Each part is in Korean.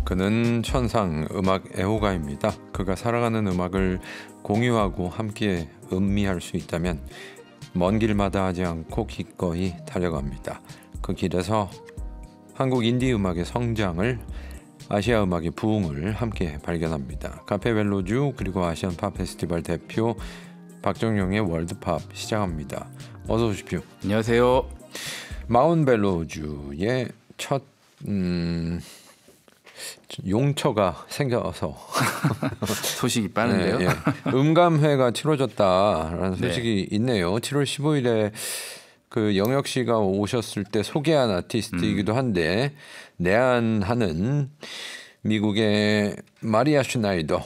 그는 천상 음악 애호가입니다. 그가 사랑하는 음악을 공유하고 함께 음미할 수 있다면 먼 길마다 하지 않고 기꺼이 달려갑니다. 그 길에서 한국 인디 음악의 성장을, 아시아 음악의 부흥을 함께 발견합니다. 카페벨로주 그리고 아시안 팝 페스티벌 대표 박정용의 월드팝 시작합니다. 어서 오십시오. 안녕하세요. 마운벨로주의 첫 용처가 생겨서 소식이 빠른데요. 네, 예. 음감회가 치러졌다라는 네. 소식이 있네요. 7월 15일에 그 영혁 씨가 오셨을 때 소개한 아티스트이기도 한데 내한하는 미국의 마리아 슈나이더,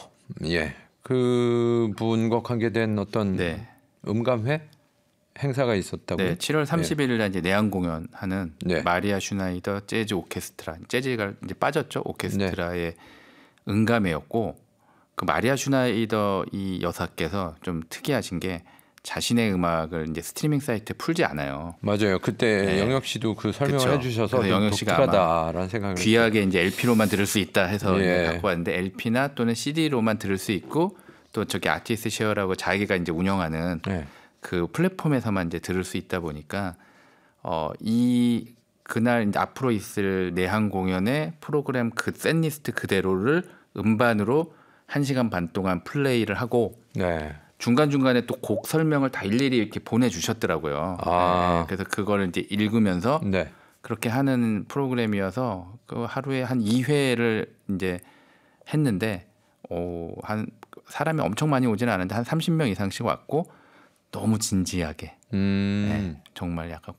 그 분과 관계된 어떤 네. 음감회 행사가 있었다고요? 네, 7월 30일 날 이제 내한 공연하는 네. 마리아 슈나이더 재즈 오케스트라, 재즈가 이제 빠졌죠. 오케스트라의 음감회였고, 그 마리아 슈나이더 이 여사께서 좀 특이하신 게 자신의 음악을 이제 스트리밍 사이트에 풀지 않아요. 맞아요. 그때 네. 영혁 씨도 그 설명을 그쵸. 해주셔서 그래서 좀 영혁 씨가 독특하다라는 생각을 귀하게 이제 LP로만 들을 수 있다 해서 예. 이제 갖고 왔는데 LP나 또는 CD로만 들을 수 있고 또 저기 아티스트 쉐어라고 자기가 이제 운영하는 네. 그 플랫폼에서만 이제 들을 수 있다 보니까 이 그날 이제 앞으로 있을 내한 공연의 프로그램 그 셋리스트 그대로를 음반으로 1시간 반 동안 플레이를 하고 네. 중간중간에 또 곡 설명을 다 일일이 이렇게 보내주셨더라고요. 아. 그래서 그거를 이제 읽으면서 네. 그렇게 하는 프로그램이어서 그 하루에 한 2회를 이제 했는데 한 사람이 엄청 많이 오지는 않은데 한 30명 이상씩 왔고 너무 진지하게 정말 약간